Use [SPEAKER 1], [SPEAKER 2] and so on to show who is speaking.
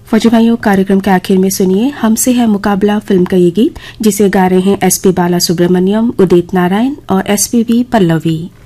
[SPEAKER 1] फौजी भाइयों, कार्यक्रम के आखिर में सुनिए हमसे है मुकाबला फिल्म का ये गीत, जिसे गा रहे हैं एसपी बाला सुब्रमण्यम, उदित नारायण और एसपीबी पल्लवी।